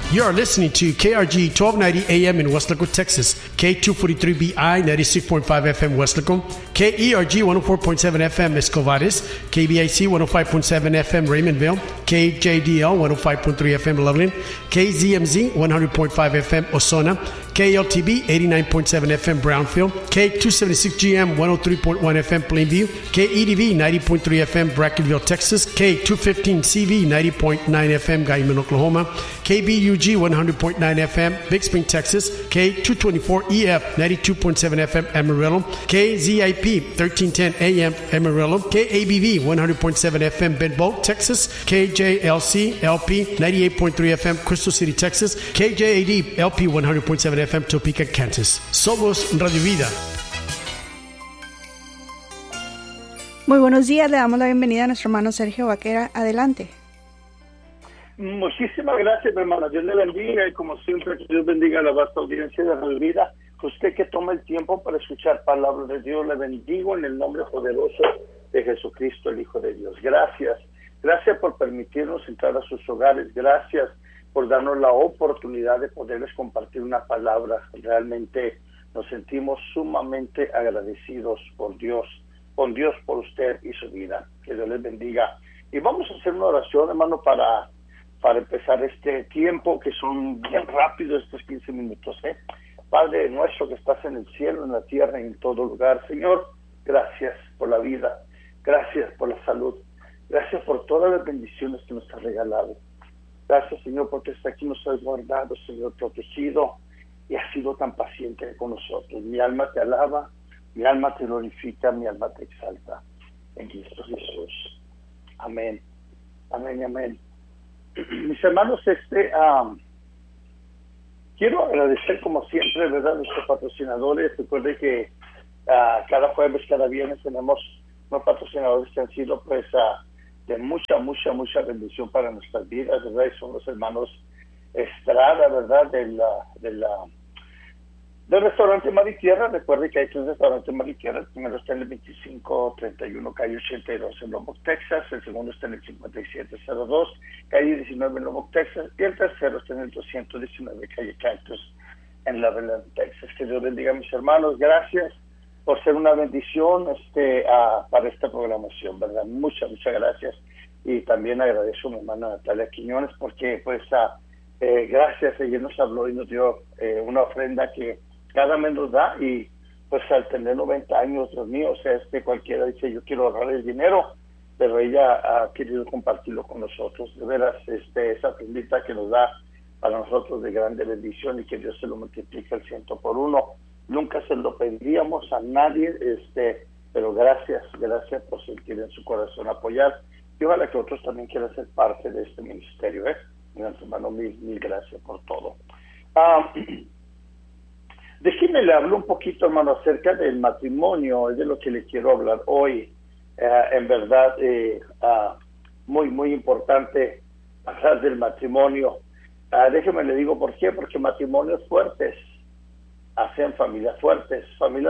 You are listening to KRG 1290 AM in Westlaco, Texas, K243BI 96.5 FM Westlaco, KERG 104.7 FM Escovares, KBIC 105.7 FM Raymondville, KJDL 105.3 FM Loveland, KZMZ 100.5 FM Osona, KLTB 89.7 FM Brownfield, K276GM 103.1 FM Plainview, KEDV 90.3 FM Brackenville, Texas, K215CV 90.9 FM Guyman, Oklahoma, KBUG 100.9 FM Big Spring, Texas, K224EF 92.7 FM Amarillo, KZIP 1310 AM Amarillo, KABV 100.7 FM Benbow, Texas, KJLC LP 98.3 FM Crystal City, Texas, KJAD LP 100.7 FM Topeka, Kansas. Somos Radio Vida. Muy buenos días, le damos la bienvenida a nuestro hermano Sergio Vaquera. Adelante. Muchísimas gracias, mi hermana. Dios le bendiga y como siempre, que Dios bendiga a la vasta audiencia de Radio Vida. Usted que toma el tiempo para escuchar palabras de Dios, le bendigo en el nombre poderoso de Jesucristo, el Hijo de Dios. Gracias. Gracias por permitirnos entrar a sus hogares. Gracias por darnos la oportunidad de poderles compartir una palabra. Realmente nos sentimos sumamente agradecidos por Dios, con Dios por usted y su vida. Que Dios les bendiga. Y vamos a hacer una oración, hermano, para empezar este tiempo, que son bien rápidos estos 15 minutos. Padre nuestro que estás en el cielo, en la tierra y en todo lugar. Señor, gracias por la vida. Gracias por la salud. Gracias por todas las bendiciones que nos has regalado. Gracias, Señor, porque hasta aquí nos has guardado, Señor, protegido, y has sido tan paciente con nosotros. Mi alma te alaba, mi alma te glorifica, mi alma te exalta. En Cristo Jesús. Amén. Amén, amén. Mis hermanos, quiero agradecer como siempre, ¿verdad?, a nuestros patrocinadores. Recuerde que cada jueves, cada viernes tenemos unos patrocinadores que han sido pues de mucha bendición para nuestras vidas, ¿verdad? Y son los hermanos Estrada, ¿verdad?, del restaurante Mar y Tierra. Recuerde que hay tres restaurantes Mar y Tierra. El primero está en el 2531 calle 82 en Lubbock, Texas. El segundo está en el 5702 calle 19 en Lubbock, Texas. Y el tercero está en el 219 calle Cactus en Loveland, Texas. Que Dios bendiga a mis hermanos. Gracias por ser una bendición para esta programación, ¿verdad? Muchas gracias. Y también agradezco a mi hermana Natalia Quiñones porque pues gracias, ella nos habló y nos dio una ofrenda que cada mes nos da, y pues al tener 90 años, Dios mío, o sea, cualquiera dice yo quiero ahorrar el dinero, pero ella ha querido compartirlo con nosotros. De veras, esa ofrendita que nos da para nosotros de grande bendición, y que Dios se lo multiplique al 100 por uno. Nunca se lo pediríamos a nadie, pero gracias por sentir en su corazón apoyar, y ojalá que otros también quieran ser parte de este ministerio, Mi hermano, mil gracias por todo. Déjeme le hablo un poquito, hermano, acerca del matrimonio. Es de lo que le quiero hablar hoy. En verdad, muy importante hablar del matrimonio. Déjeme le digo por qué. Porque matrimonios fuertes hacen familias fuertes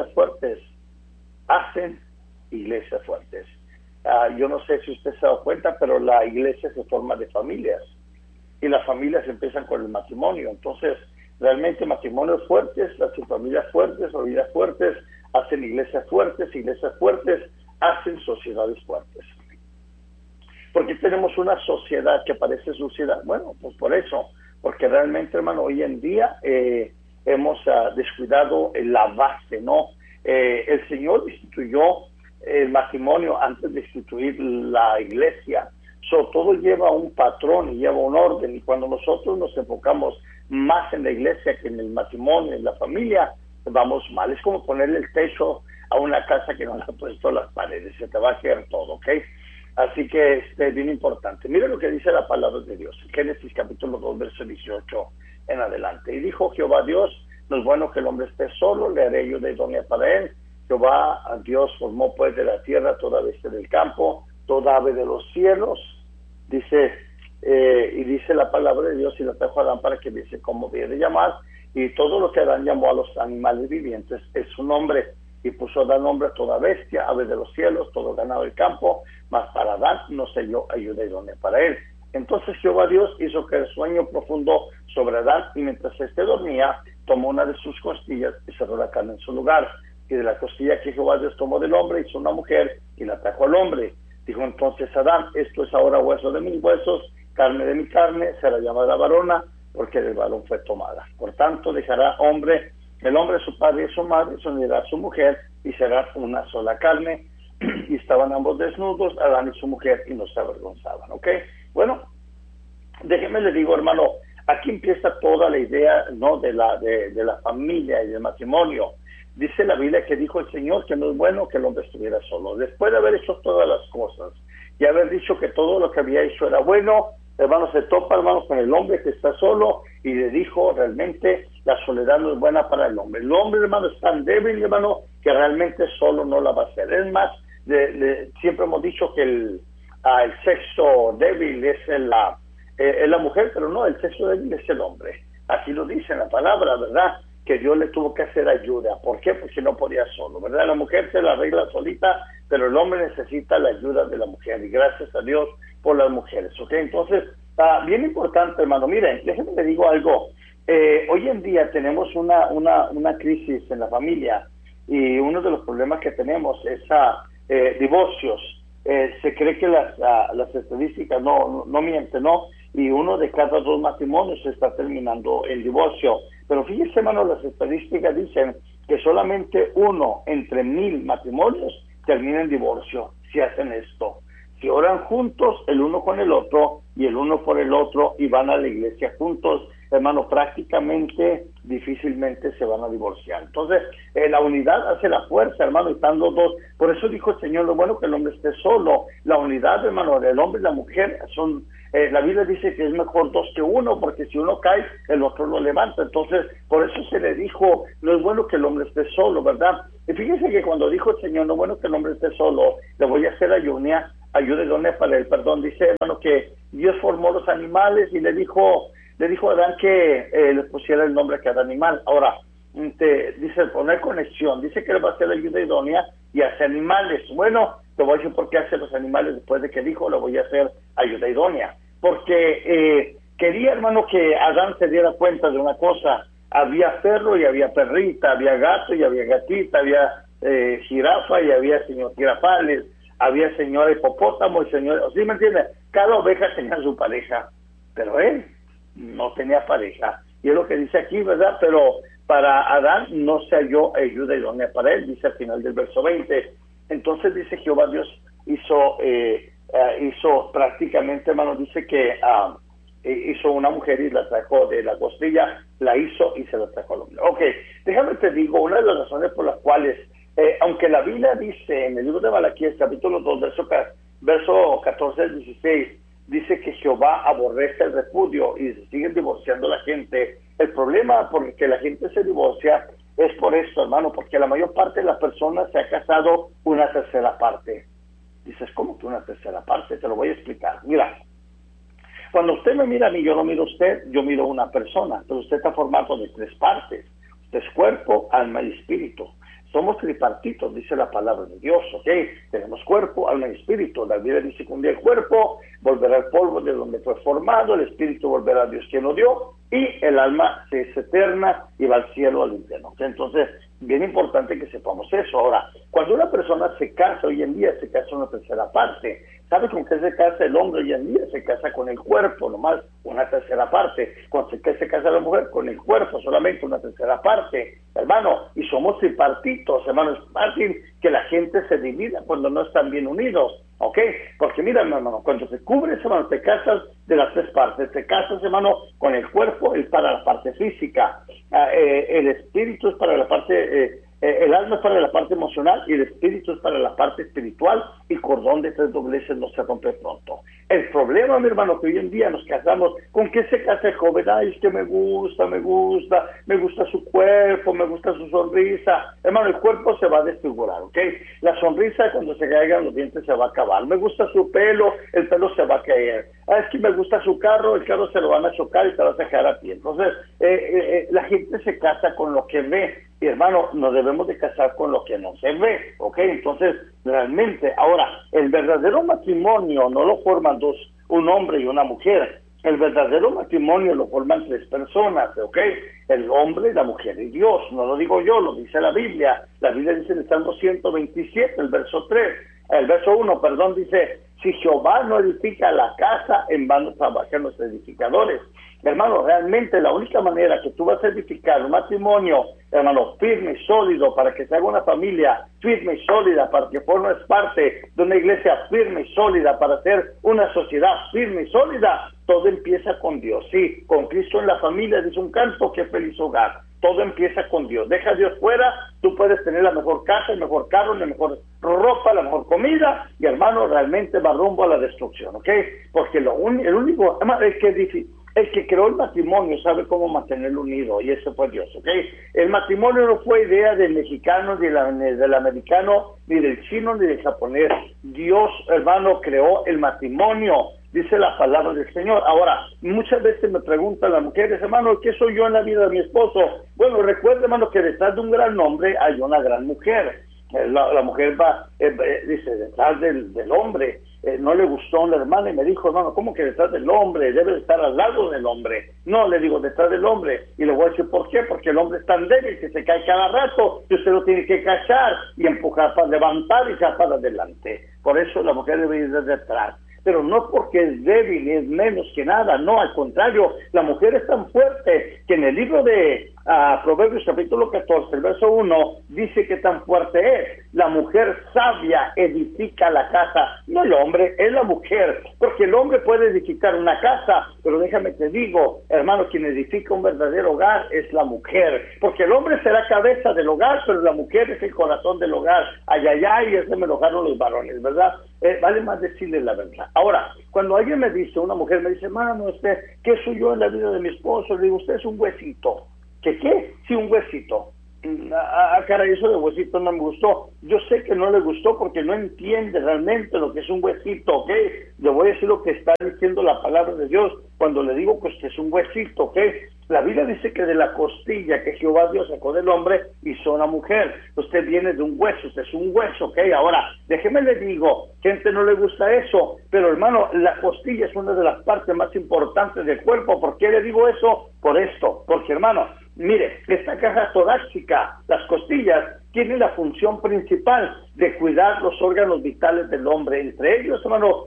hacen iglesias fuertes. Yo no sé si usted se ha dado cuenta, pero la iglesia se forma de familias, y las familias empiezan con el matrimonio. Entonces, realmente matrimonios fuertes hacen familias fuertes hacen iglesias fuertes hacen sociedades fuertes. ¿Por qué tenemos una sociedad que parece suciedad? Bueno, pues por eso, porque realmente, hermano, hoy en día hemos descuidado la base, ¿no? El Señor instituyó el matrimonio antes de instituir la iglesia. Todo lleva un patrón y lleva un orden, y cuando nosotros nos enfocamos más en la iglesia que en el matrimonio, en la familia, vamos mal. Es como ponerle el techo a una casa que no le ha puesto las paredes, se te va a caer todo, ¿ok? Así que es bien importante. Mira lo que dice la palabra de Dios, Génesis capítulo 2, verso 18 en adelante. Y dijo Jehová Dios, no es bueno que el hombre esté solo, le haré ayuda idónea para él. Jehová Dios formó pues de la tierra toda bestia del campo, toda ave de los cielos. Dice, y dice la palabra de Dios, y la trajo a Adán para que viese cómo debe llamar, y todo lo que Adán llamó a los animales vivientes es su nombre, y puso Adán nombre a toda bestia, ave de los cielos, todo ganado del campo, mas para Adán no se halló ayuda idónea para él. Entonces Jehová Dios hizo que el sueño profundo sobre Adán, y mientras éste dormía, tomó una de sus costillas y cerró la carne en su lugar. Y de la costilla que Jehová Dios tomó del hombre, hizo una mujer y la trajo al hombre. Dijo entonces Adán: esto es ahora hueso de mis huesos, carne de mi carne, será llamada varona, porque del varón fue tomada. Por tanto, dejará el hombre a su padre y a su madre, se unirá a su mujer, y serán una sola carne. Y estaban ambos desnudos, Adán y su mujer, y no se avergonzaban. ¿Ok? Bueno, déjeme le digo, hermano, aquí empieza toda la idea, ¿no?, de la familia y del matrimonio. Dice la Biblia que dijo el Señor que no es bueno que el hombre estuviera solo. Después de haber hecho todas las cosas y haber dicho que todo lo que había hecho era bueno, hermano, se topa, hermano, con el hombre que está solo, y le dijo: realmente la soledad no es buena para el hombre. El hombre, hermano, es tan débil, hermano, que realmente solo no la va a hacer. Es más, siempre hemos dicho que el sexo débil es la mujer, pero no, el sexo débil es el hombre. Así lo dice en la palabra, ¿verdad?, que Dios le tuvo que hacer ayuda. ¿Por qué? Porque no podía solo, ¿verdad? La mujer se la arregla solita, pero el hombre necesita la ayuda de la mujer, y gracias a Dios por las mujeres, ¿ok? Entonces, bien importante, hermano. Miren, déjenme le digo algo. Hoy en día tenemos una crisis en la familia, y uno de los problemas que tenemos es divorcios. Se cree que las estadísticas no mienten, ¿no? Y 1 de cada 2 matrimonios está terminando el divorcio. Pero fíjese, hermano, las estadísticas dicen que solamente 1 entre 1000 matrimonios termina en divorcio si hacen esto. Si oran juntos, el uno con el otro y el uno por el otro, y van a la iglesia juntos, hermano, prácticamente, difícilmente se van a divorciar. Entonces, la unidad hace la fuerza, hermano, y están los dos. Por eso dijo el Señor: lo bueno que el hombre esté solo. La unidad, hermano, del hombre y la mujer son... la Biblia dice que es mejor 2 que 1, porque si uno cae, el otro lo levanta. Entonces, por eso se le dijo: no es bueno que el hombre esté solo, ¿verdad? Y fíjense que cuando dijo el Señor: no es bueno que el hombre esté solo, le voy a hacer ayuda idónea para él, perdón. Dice, hermano, que Dios formó los animales y le dijo a Adán que le pusiera el nombre a cada animal. Ahora, dice poner conexión, dice que le va a hacer ayuda idónea y hace animales. Bueno, te voy a decir por qué hace los animales después de que dijo: le voy a hacer ayuda idónea. Porque quería, hermano, que Adán se diera cuenta de una cosa: había perro y había perrita, había gato y había gatita, había jirafa y había señor jirafales, había señor hipopótamo y señor... ¿Sí me entiendes? Cada oveja tenía su pareja, pero él no tenía pareja. Y es lo que dice aquí, ¿verdad? Pero para Adán no se halló ayuda idónea para él, dice al final del verso 20. Entonces dice Jehová Dios hizo prácticamente, hermano, dice que hizo una mujer y la trajo de la costilla, la hizo y se la trajo al hombre. Ok, déjame te digo, una de las razones por las cuales, aunque la Biblia dice en el libro de Malaquías, capítulo 2, verso 14 al 16, dice que Jehová aborrece el repudio y se siguen divorciando la gente. El problema por el que la gente se divorcia es por esto, hermano, porque la mayor parte de las personas se ha casado una tercera parte. Dices, ¿cómo que una tercera parte? Te lo voy a explicar. Mira, cuando usted me mira a mí, yo no miro a usted, yo miro a una persona, pero usted está formado de 3 partes. Usted es cuerpo, alma y espíritu. Somos tripartitos, dice la palabra de Dios, ¿ok? Tenemos cuerpo, alma y espíritu. La Biblia dice que un día el cuerpo volverá al polvo de donde fue formado, el espíritu volverá a Dios quien lo dio, y el alma se es eterna y va al cielo, al infierno. ¿Okay? Entonces, bien importante que sepamos eso. Ahora, cuando una persona se casa hoy en día, se casa una tercera parte. ¿Sabe con qué se casa el hombre hoy en día? Se casa con el cuerpo, nomás una tercera parte. ¿Con qué se casa la mujer? Con el cuerpo, solamente una tercera parte, hermano. Y somos tripartitos, hermano. Es fácil que la gente se divida cuando no están bien unidos, ¿ok? Porque mira, hermano, cuando te cubres, hermano, te casas de las 3 partes. Te casas, hermano, con el cuerpo, es para la parte física. El espíritu es para la parte... el alma es para la parte emocional y el espíritu es para la parte espiritual, y cordón de 3 dobleces no se rompe pronto. El problema, mi hermano, que hoy en día nos casamos, ¿con qué se casa el joven? Ay, es que me gusta su cuerpo, me gusta su sonrisa. Hermano, el cuerpo se va a desfigurar, ¿ok? La sonrisa, cuando se caigan los dientes, se va a acabar. Me gusta su pelo, el pelo se va a caer. Ah, es que me gusta su carro, el carro se lo van a chocar y te vas a dejar a pie. Entonces, la gente se casa con lo que ve. Y hermano, nos debemos de casar con lo que no se ve, ¿ok? Entonces, realmente, ahora, el verdadero matrimonio no lo forman un hombre y una mujer. El verdadero matrimonio lo forman tres personas, ¿ok? El hombre, la mujer y Dios. No lo digo yo, lo dice la Biblia. La Biblia dice en el Salmo 127, el verso 1, dice, si Jehová no edifica la casa, en vano trabajan los edificadores. Hermano, realmente la única manera que tú vas a edificar un matrimonio, hermano, firme y sólido, para que se haga una familia firme y sólida, para que formes parte de una iglesia firme y sólida, para ser una sociedad firme y sólida, todo empieza con Dios. Sí, con Cristo en la familia, dice un canto, qué feliz hogar. Todo empieza con Dios. Deja a Dios fuera, tú puedes tener la mejor casa, el mejor carro, la mejor ropa, la mejor comida, y hermano, realmente va rumbo a la destrucción, ¿ok? Porque el único, el que creó el matrimonio sabe cómo mantenerlo unido, y ese fue Dios, ¿ok? El matrimonio no fue idea del mexicano, ni del americano, ni del chino, ni del japonés. Dios, hermano, creó el matrimonio, dice la palabra del Señor. Ahora, muchas veces me preguntan las mujeres, hermano, ¿qué soy yo en la vida de mi esposo? Bueno, recuerda, hermano, que detrás de un gran hombre hay una gran mujer. La mujer va, dice, detrás del hombre. No le gustó a una hermana y me dijo, hermano, ¿cómo que detrás del hombre? Debe estar al lado del hombre. No, le digo, detrás del hombre. Y le voy a decir, ¿por qué? Porque el hombre es tan débil que se cae cada rato, que usted lo tiene que cachar y empujar para levantar y echar para adelante. Por eso la mujer debe ir de detrás. Pero no porque es débil, es menos que nada, no, al contrario, la mujer es tan fuerte que en el libro de Proverbios capítulo 14, el verso 1, dice que tan fuerte es. La mujer sabia edifica la casa, no el hombre, es la mujer, porque el hombre puede edificar una casa, pero déjame te digo, hermano, quien edifica un verdadero hogar es la mujer, porque el hombre será cabeza del hogar, pero la mujer es el corazón del hogar. Ay, ay, ay, ese me lo enojaron los varones, ¿verdad? Vale más decirles la verdad. Ahora, cuando alguien me dice, una mujer me dice, hermano, ¿qué soy yo en la vida de mi esposo? Le digo, usted es un huesito. ¿Qué? Sí, un huesito. Caray, eso de huesito no me gustó. Yo sé que no le gustó porque no entiende realmente lo que es un huesito, ¿ok? Le voy a decir lo que está diciendo la palabra de Dios cuando le digo que usted es un huesito, ¿ok? La Biblia dice que de la costilla que Jehová Dios sacó del hombre hizo una mujer. Usted viene de un hueso, usted es un hueso, ¿ok? Ahora, déjeme le digo, gente no le gusta eso, pero hermano, la costilla es una de las partes más importantes del cuerpo. ¿Por qué le digo eso? Por esto, porque hermano, mire, esta caja torácica, las costillas, tienen la función principal de cuidar los órganos vitales del hombre, entre ellos, hermano,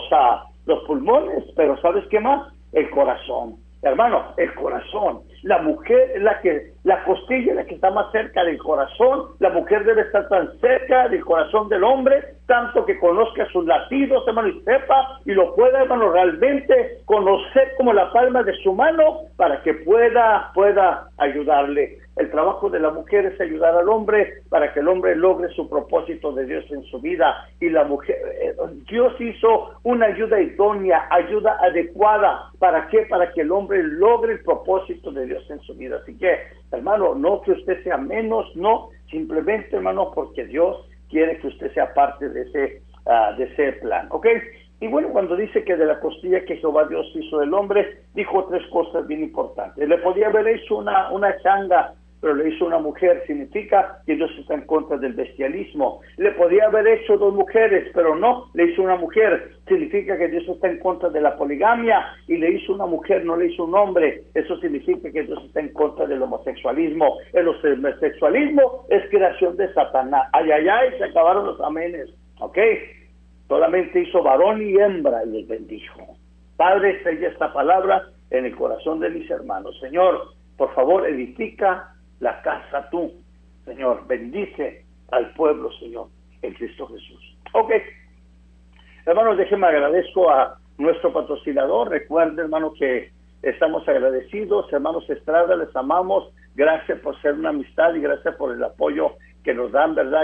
los pulmones, pero ¿sabes qué más? El corazón. Hermano, el corazón. La mujer es la costilla es la que está más cerca del corazón. La mujer debe estar tan cerca del corazón del hombre, tanto que conozca sus latidos, hermano, y sepa, y lo pueda, hermano, realmente conocer como la palma de su mano, para que pueda ayudarle. El trabajo de la mujer es ayudar al hombre para que el hombre logre su propósito de Dios en su vida. Y la mujer, Dios hizo una ayuda idónea, ayuda adecuada. ¿Para qué? Para que el hombre logre el propósito de Dios en su vida. Así que, hermano, no que usted sea menos, no, simplemente, hermano, porque Dios quiere que usted sea parte de ese plan, ¿ok? Y bueno, cuando dice que de la costilla que Jehová Dios hizo del hombre, dijo tres cosas bien importantes. Le podía haber hecho una changa, pero le hizo una mujer, significa que Dios está en contra del bestialismo. Le podía haber hecho dos mujeres, pero no, le hizo una mujer, significa que Dios está en contra de la poligamia, y le hizo una mujer, no le hizo un hombre, eso significa que Dios está en contra del homosexualismo. El homosexualismo es creación de Satanás. Ay, ay, ay, se acabaron los amenes, ¿ok? Solamente hizo varón y hembra y les bendijo. Padre, sella esta palabra en el corazón de mis hermanos. Señor, por favor, edifica la casa tú. Señor, bendice al pueblo, Señor, en Cristo Jesús. Ok. Hermanos, déjenme agradezco a nuestro patrocinador. Recuerden, hermano, que estamos agradecidos. Hermanos Estrada, les amamos. Gracias por ser una amistad y gracias por el apoyo que nos dan, ¿verdad?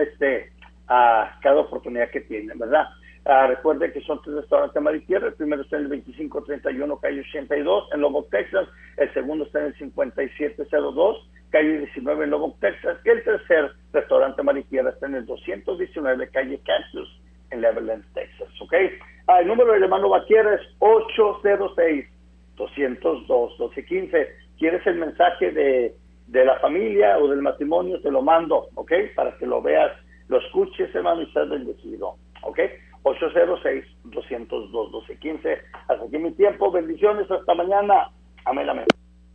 A cada oportunidad que tienen, ¿verdad? Recuerden que son tres restaurantes Mar y Tierra. El primero está en el 2531 calle 82 en Lubbock, Texas. El segundo está en el 5702 calle 19 en Lubbock, Texas. Y el tercer restaurante Mar y Tierra está en el 219 calle Kansas en Levelland, Texas. ¿Ok? El número del hermano Vaquiera es 806-202-1215. ¿Quieres el mensaje de la familia o del matrimonio? Te lo mando, ¿ok? Para que lo veas, lo escuches, hermano, y seas bendecido, ¿ok? 806-202-1215. Hasta aquí mi tiempo. Bendiciones. Hasta mañana. Amén, amén.